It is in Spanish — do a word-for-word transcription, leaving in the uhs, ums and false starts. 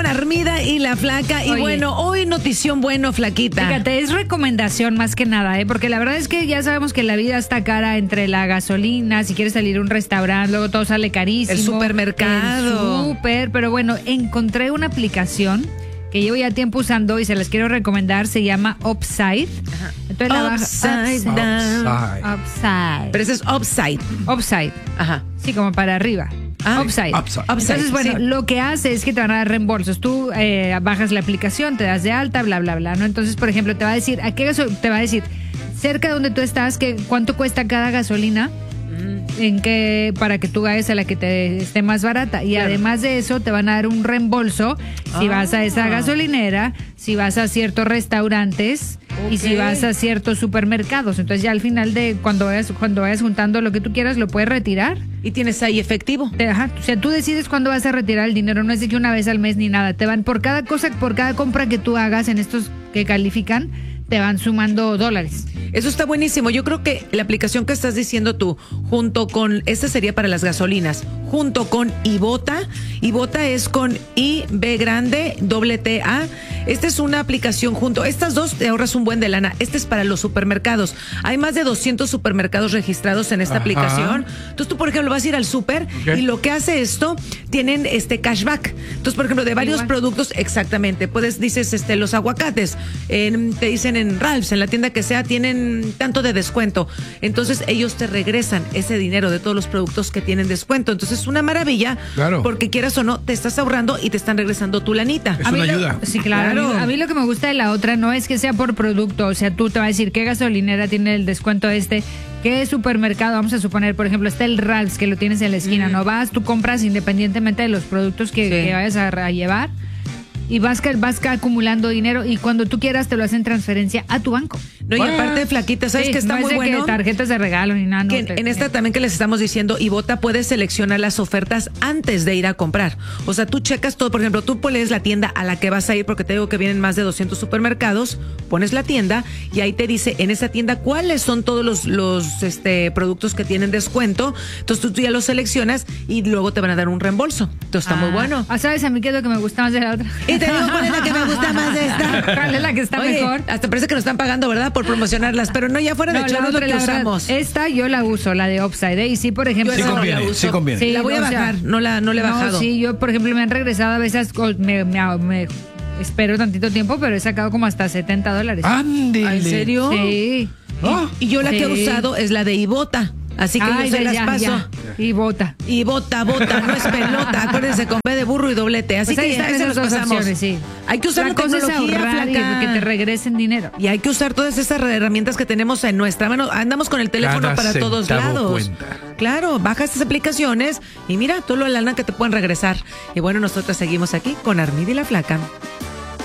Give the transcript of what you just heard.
Armida y la Flaca. Y Oye, bueno, hoy notición bueno, Flaquita. Fíjate, es recomendación más que nada, ¿eh? Porque la verdad es que ya sabemos que la vida está cara entre la gasolina, si quieres salir a un restaurante, luego todo sale carísimo. El supermercado. El super, pero bueno, encontré una aplicación que llevo ya tiempo usando y se las quiero recomendar, se llama Upside. Ajá. Entonces la baja- Upside down. Upside. Upside. Pero ese es upside. Upside. Ajá. Sí, como para arriba. Ah, Upside. upside. Upside, Entonces, bueno, sí. lo que hace es que te van a dar reembolsos. Tú eh, bajas la aplicación, te das de alta, bla, bla, bla, ¿no? Entonces, por ejemplo, te va a decir, ¿a qué gaso- te va a decir cerca de donde tú estás, que cuánto cuesta cada gasolina? En que para que tú vayas a la que te esté más barata. Y Claro. además de eso, te van a dar un reembolso si Ah. vas a esa gasolinera, si vas a ciertos restaurantes y si Ok. vas a ciertos supermercados. Entonces ya al final de cuando vayas, cuando vayas juntando lo que tú quieras, lo puedes retirar. Y tienes ahí efectivo. Te- Ajá, o sea, tú decides cuándo vas a retirar el dinero, no es de que una vez al mes ni nada. Te van por cada cosa, por cada compra que tú hagas en estos que califican, te van sumando dólares. Eso está buenísimo. Yo creo que la aplicación que estás diciendo tú, junto con, esta sería para las gasolinas, junto con Ibota. Ibota es con I, B grande, doble T, A. Esta es una aplicación junto, estas dos te ahorras un buen de lana. Este es para los supermercados. Hay más de doscientos supermercados registrados en esta Ajá. aplicación. Entonces tú, por ejemplo, vas a ir al súper Ok. y lo que hace esto, tienen este cashback. Entonces, por ejemplo, de varios Igual. productos, exactamente. Puedes, dices, este, los aguacates, en- te dicen en Ralph's, en la tienda que sea, tienen tanto de descuento. Entonces, ellos te regresan ese dinero de todos los productos que tienen descuento. Entonces, es una maravilla. Claro. Porque quieras o no, te estás ahorrando y te están regresando tu lanita. Es A mí una lo- ayuda. Sí, claro. Claro. A, mí, a mí lo que me gusta de la otra no es que sea por producto, o sea, tú te vas a decir qué gasolinera tiene el descuento este, qué supermercado, vamos a suponer, por ejemplo, está el Ralph's que lo tienes en la esquina, no vas, tú compras independientemente de los productos que, Sí. que vayas a, a llevar y vas, ca- vas ca- acumulando dinero y cuando tú quieras te lo hacen transferencia a tu banco. No, y Bueno. aparte, Flaquita, ¿sabes Sí, que está no es muy de bueno? que tarjetas de regalo ni nada. no, Que en, te- en esta también que les estamos diciendo, Ibota puedes seleccionar las ofertas antes de ir a comprar. O sea, tú checas todo, por ejemplo, tú pones la tienda a la que vas a ir, porque te digo que vienen más de doscientos supermercados, pones la tienda y ahí te dice en esa tienda cuáles son todos los, los este, productos que tienen descuento. Entonces tú, tú ya los seleccionas y luego te van a dar un reembolso. Entonces está muy Ah, bueno. Ah, ¿sabes a mí qué es lo que me gusta más de la otra? Y te digo cuál es la que me gusta más de esta. ¿Cuál es la que está Oye, mejor? hasta parece que nos están pagando, ¿verdad? Por promocionarlas, pero no, ya fuera de No, la chorro es lo otra, que la verdad, usamos. esta yo la uso, la de Upside, ¿eh? Y sí, por ejemplo... Yo Sí esa no la conviene, uso. sí conviene. Sí, La voy a o sea, bajar, no la, no la he no, bajado. sí, yo, por ejemplo, me han regresado a veces, co- me, me, me espero tantito tiempo, pero he sacado como hasta setenta dólares. Ándele. ¿En serio? Sí. Ah. Y yo la que he Sí. usado es la de Ibota. Así que Ay, yo se ya, las ya, paso. ya. Y bota. Y bota, bota, no es pelota. Acuérdense, con B de burro y doble T. Así Pues ahí que están ahí se esas los dos pasamos. opciones, sí. Hay que usar La la cosa es tecnología, ahorrar y flaca. que te regresen dinero. Y hay que usar todas esas herramientas que tenemos en nuestra mano. Andamos con el teléfono Cada para todos centavo lados. cuenta. Claro, baja estas aplicaciones y mira todo lo de lana que te pueden regresar. Y bueno, nosotros seguimos aquí con Armida y la Flaca.